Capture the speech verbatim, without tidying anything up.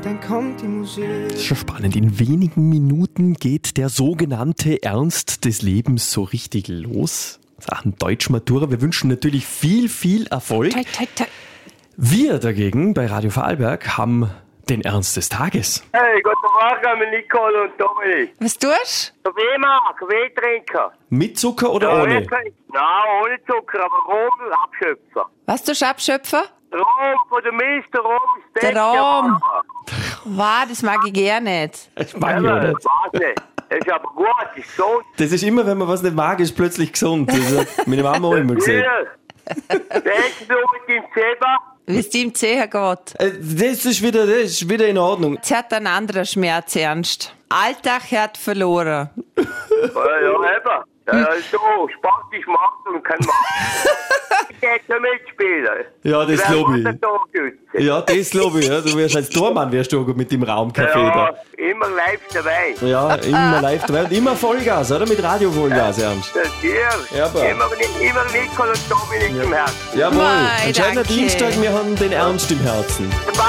dann kommt die Musik. Das ist schon spannend. In wenigen Minuten geht der sogenannte Ernst des Lebens so richtig los. Sachen Deutschmatura. Wir wünschen natürlich viel, viel Erfolg. Toi, toi, toi. Wir dagegen bei Radio Vorarlberg haben den Ernst des Tages. Hey, guten Morgen mit Nicole und Dominik. Was tust du? Kaffee machen, Kaffee trinken. Mit Zucker oder Ja, ohne? wirklich? Nein, ohne Zucker, aber Rom abschöpfen. Was tust du abschöpfen? Rom von der Mister Rom ist Der der Rom. Wow, das mag ich gar nicht. Ich mag ja nicht. Weiß nicht. Das ist aber gut, das ist gesund. Das ist immer, wenn man was nicht mag, ist plötzlich gesund. Das hat meine Mama auch immer gesagt. Denkst du mit dem Zebra? Wie es dir im Zehen geht. Äh, Das ist wieder, das ist wieder in Ordnung. Jetzt hat ein anderer Schmerz ernst. Alltag hat verloren. Ja, ja, eben. Ja, so, sportlich macht und kann machen. Ich geht ja mitspielen. Ja, das glaube ich. ich. Ja, das glaube ich. Ja. Du wärst als Tormann wärst du mit dem Raumcafé Ja, da. immer live dabei. Ja, immer live dabei und immer Vollgas, oder? Mit Radio Vollgas, Ernst. Das hier. Ja, aber- Immer, immer Nicole und Nicole im Herzen. Jawohl. Mei, Entscheidender danke. Dienstag, wir haben den Ernst im Herzen. Dabei